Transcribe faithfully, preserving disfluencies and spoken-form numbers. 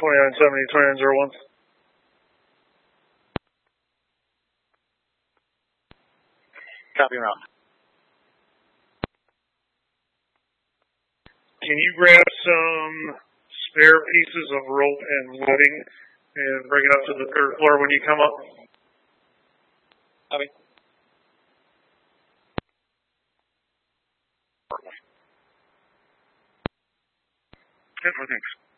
twenty-nine seventy, twenty-nine oh one. Copy around. Can you grab some spare pieces of rope and webbing and bring it up to the third floor when you come up? Copy. Good, thanks.